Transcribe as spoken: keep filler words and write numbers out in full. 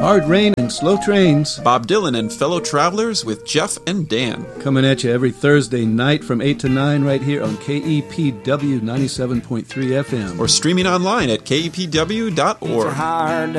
Hard rain and slow trains. Bob Dylan and fellow travelers with Jeff and Dan. Coming at you every Thursday night from eight to nine right here on K E P W ninety-seven point three F M. Or streaming online at K E P W dot org. Hard